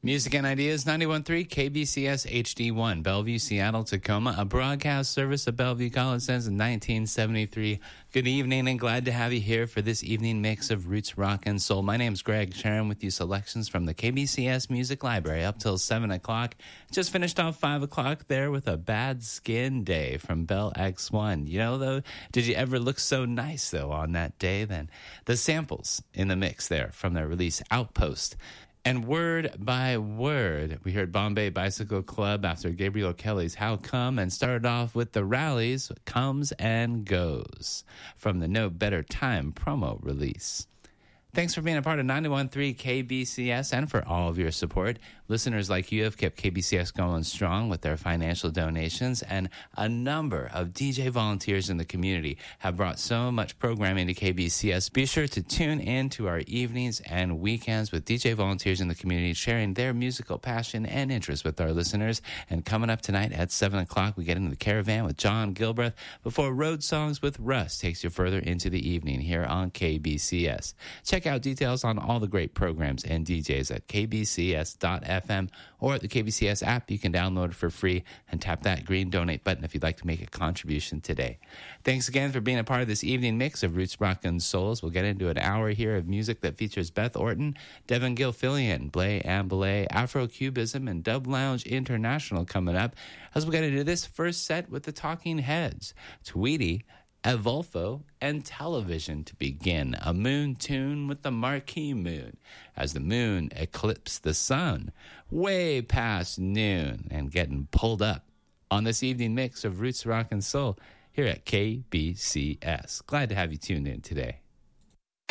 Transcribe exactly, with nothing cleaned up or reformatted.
Music and Ideas, ninety-one point three K B C S H D one, Bellevue, Seattle, Tacoma, a broadcast service of Bellevue College since nineteen seventy-three. Good evening and glad to have you here for this evening mix of roots, rock, and soul. My name's Greg, sharing with you selections from the K B C S Music Library up till seven o'clock. Just finished off five o'clock there with a Bad Skin Day from Bell X one. You know, though, did you ever look so nice, though, on that day? Then the samples in the mix there from their release Outpost. And word by word, we heard Bombay Bicycle Club after Gabriel Kelly's How Come, and started off with the Rallies, Comes and Goes, from the No Better Time promo release. Thanks for being a part of ninety-one point three K B C S and for all of your support. Listeners like you have kept K B C S going strong with their financial donations, and a number of D J volunteers in the community have brought so much programming to K B C S. Be sure to tune in to our evenings and weekends with D J volunteers in the community sharing their musical passion and interest with our listeners. And coming up tonight at seven o'clock, we get into the Caravan with John Gilbreth before Road Songs with Russ takes you further into the evening here on K B C S. Check out details on all the great programs and D Js at k b c s dot f m or at the K B C S app. You can download it for free and tap that green donate button if you'd like to make a contribution today. Thanks again for being a part of this evening mix of Roots, Rock, and Souls. We'll get into an hour here of music that features Beth Orton, Devin Gilfillian, Blay and Belay, Afro-Cubism, and Dub Lounge International coming up as we get into this first set with the Talking Heads, Tweety, Evolfo, and Television to begin. A moon tune with the marquee moon as the moon eclipsed the sun way past noon and getting pulled up on this evening mix of Roots, Rock, and Soul here at K B C S. Glad to have you tuned in today.